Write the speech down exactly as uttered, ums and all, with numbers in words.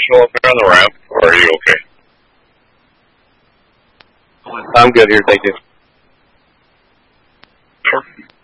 professional up there on the ramp, or are you okay? I'm good here, thank you. Sure.